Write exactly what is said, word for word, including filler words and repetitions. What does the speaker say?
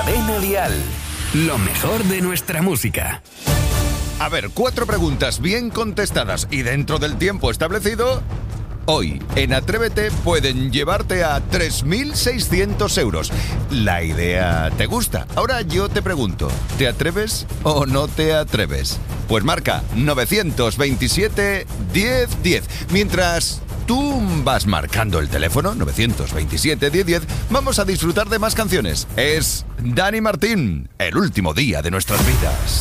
Cadena Dial. Lo mejor de nuestra música. A ver, cuatro preguntas bien contestadas y dentro del tiempo establecido. Hoy, en Atrévete, pueden llevarte a tres mil seiscientos euros. La idea te gusta. Ahora yo te pregunto, ¿te atreves o no te atreves? Pues marca nueve dos siete, diez diez. Mientras tú vas marcando el teléfono, nueve dos siete, diez diez, vamos a disfrutar de más canciones. Es Dani Martín, el último día de nuestras vidas.